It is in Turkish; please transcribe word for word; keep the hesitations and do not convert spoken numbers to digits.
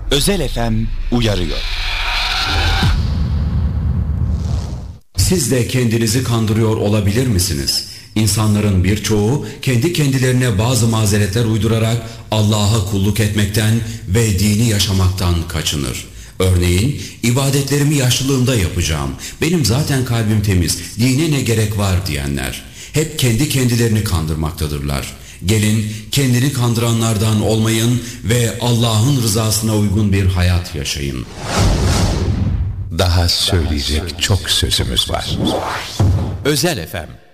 Özel F M uyarıyor. Siz de kendinizi kandırıyor olabilir misiniz? İnsanların birçoğu kendi kendilerine bazı mazeretler uydurarak Allah'a kulluk etmekten ve dini yaşamaktan kaçınır. Örneğin, ibadetlerimi yaşlılığımda yapacağım, benim zaten kalbim temiz, dine ne gerek var diyenler. Hep kendi kendilerini kandırmaktadırlar. Gelin kendini kandıranlardan olmayın ve Allah'ın rızasına uygun bir hayat yaşayın. Daha söyleyecek çok sözümüz var. Özel F M